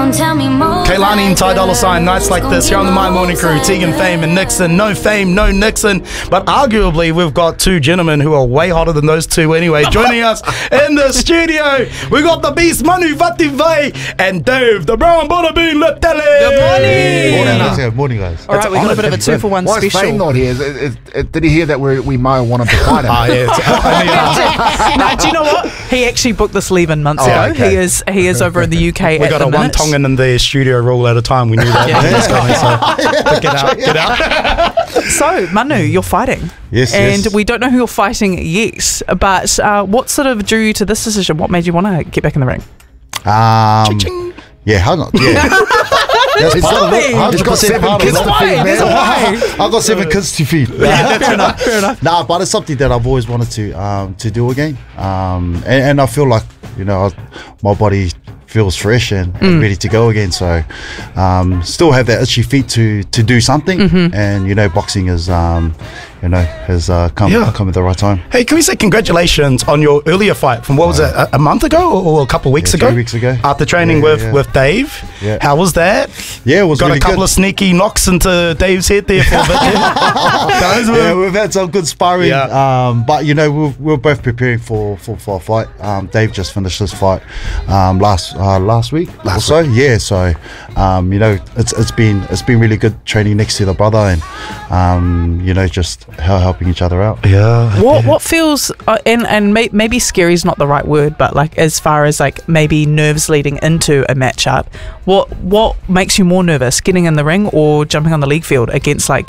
Kaylani and Ty Dolla $ign, nights like this here on the My Morning Crew. Tegan Fame and Nixon. No Fame, no Nixon. But arguably, we've got two gentlemen who are way hotter than those two anyway. Joining us in the studio, we got the beast Manu Vativai and Dave, the brown butter bean Letele. Good morning, guys. All right, we got a bit of a 2-for-1 Why is special. Fame not here? Did he hear that we might want him to fight him? No, do you know what? He actually booked this leave-in months ago. Okay. He is over in the UK. We got a one Tongan in the studio rule at a time. We knew that. Get out. So, Manu, you're fighting. Yes, and yes. we don't know who you're fighting yet, but what sort of drew you to this decision? What made you want to get back in the ring? Yeah, hang on. Yeah. He's got 7 kids to feed, man. I've got 7 kids to feed. Fair enough. Nah, but it's something that I've always wanted to do again. And I feel like, my body feels fresh and ready to go again. So still have that itchy feet to do something. And, boxing is, has come at the right time. Hey, can we say congratulations on your earlier fight from, what was it, a month ago or a couple of weeks ago? 3 weeks ago. After training with Dave. Yeah. How was that? Yeah, it was Got really a couple good. of sneaky knocks into Dave's head there for a bit. Yeah, we've had some good sparring. Yeah. But we're both preparing for a fight. Dave just finished his fight last week or so. Yeah, so it's been really good training next to the brother and just helping each other out. Yeah. What feels and maybe scary is not the right word, but like as far as like maybe nerves leading into a matchup, what makes you more nervous, getting in the ring or jumping on the league field against like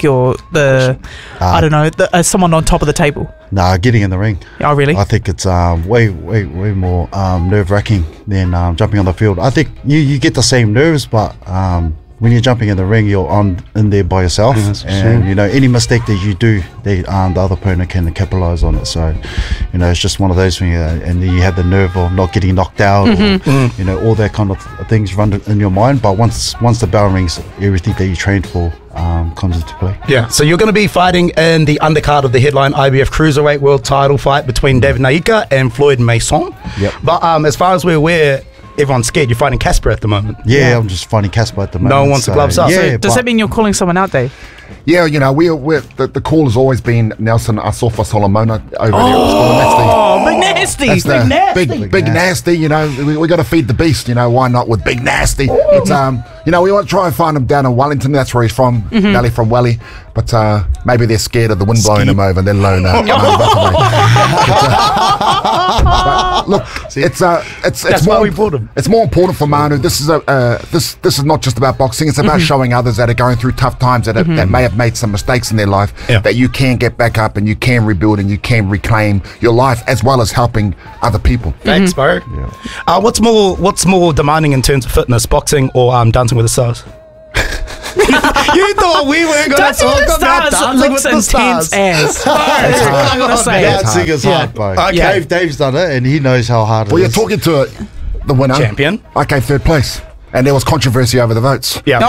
I don't know, someone on top of the table? Nah, getting in the ring. Oh, really? I think it's way more nerve-wracking than jumping on the field. I think you get the same nerves, but when you're jumping in the ring, you're in there by yourself, and any mistake that you do, the other opponent can capitalize on it. So, it's just one of those things, and then you have the nerve of not getting knocked out, or all that kind of things run in your mind. But once the bell rings, everything that you trained for comes into play. Yeah, so you're going to be fighting in the undercard of the headline IBF Cruiserweight World Title fight between David Naika and Floyd Mason. Yep. But as far as we're aware, everyone's scared. You're fighting Casper at the moment. Yeah, I'm just fighting Casper at the moment. No one wants the gloves up. Yeah, So does that mean you're calling someone out, Dave? Yeah, we're the call has always been Nelson Asofa Solomona over there. Oh, Big Nasty! That's the big nasty. We got to feed the beast. Why not with Big Nasty? But we want to try and find him down in Wellington. That's where he's from, Valley from Welly. But maybe they're scared of the wind blowing him over, and they're low now. But look, it's why we brought him. It's more important for Manu. This is this is not just about boxing. It's about showing others that are going through tough times that may have made some mistakes in their life, that you can get back up and you can rebuild and you can reclaim your life as well as helping other people. Thanks, bro. Yeah. What's more demanding in terms of fitness, boxing or Dancing with the Stars? You thought we weren't going to talk about Dancing with the Stars. That's what I'm going to say. Dancing is hard, bro. Okay. Dave's done it, and he knows how hard it Well, is. you're talking to the winner. Champion. I came 3rd place. And there was controversy over the votes. Yeah.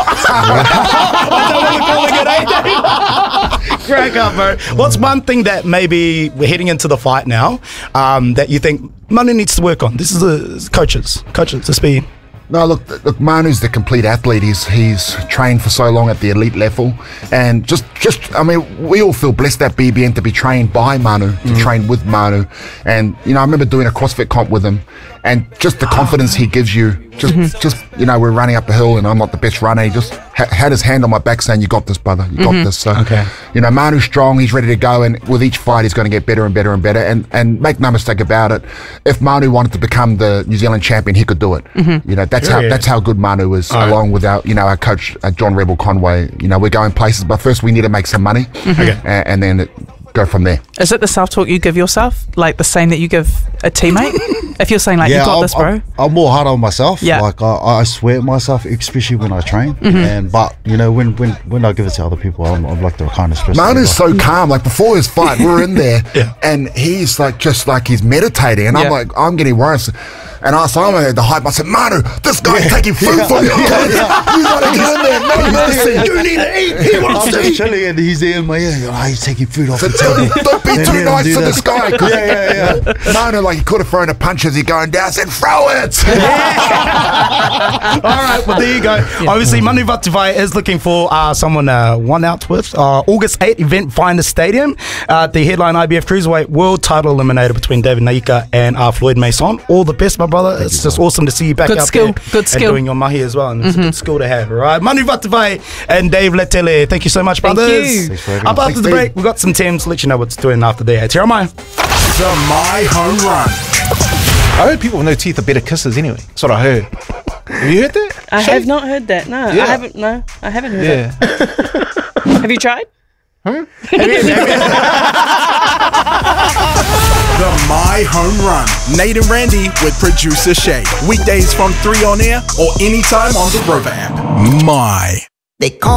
Crack up, bro. What's one thing that maybe we're heading into the fight now that you think Manu needs to work on? This is the coaches to speed. No, look, Manu's the complete athlete. He's trained for so long at the elite level, and we all feel blessed at BBN to be trained by Manu, to train with Manu, and I remember doing a CrossFit comp with him, and just the confidence he gives you. We're running up a hill, and I'm not the best runner. He just had his hand on my back, saying, "You got this, brother. You got this." So, Manu's strong. He's ready to go, and with each fight, he's going to get better and better and better. And make no mistake about it, if Manu wanted to become the New Zealand champion, he could do it. That's how good Manu is. Along with our coach John Rebel Conway. We're going places, but first we need to make some money, and then go from there. Is it the self-talk you give yourself, like the same that you give a teammate? If you're saying like, you got this, bro. I'm more hard on myself. Yeah. Like I swear at myself, especially when I train. But when I give it to other people, I'm like the kindest person. Manu's so calm. Like before his fight, we're in there, and he's like he's meditating, and I'm getting worried. And I saw him at the hype. I said, Manu, this guy's taking food from you. You gotta get in there. No mercy. You need to eat. He wants to eat. Chilling, and he's there in my ear. He's taking food off the table. Don't be too then nice do to that. this guy. Yeah. Manu, like, he could have thrown a punch as he going down. Said, throw it. All right, well, there you go. Obviously, Manu Vatuvai is looking for someone one out with. August 8th, event Finder Stadium. The headline IBF Cruiserweight World Title Eliminator between David Naika and Floyd Mason. All the best, my brother. It's just awesome to see you back Good out skill. there Good skill. and doing your mahi as well. And it's a good skill to have, all right? Manu Vatuvai and Dave Letele, thank you so much, Thank brothers. you. Thanks for having Up us. after the break, we've got some Thames. Let you know what's doing after there. Te Rā mai. The My Home Run. I heard people with no teeth are better kissers anyway. That's what I heard. Have you heard that? I Shay? have not heard that. No, Yeah. I haven't. No, I haven't heard Yeah. that. Have you tried? Huh? The My Home Run. Nate and Randy with producer Shay. Weekdays from 3 on air or anytime on the Rover app. My. They call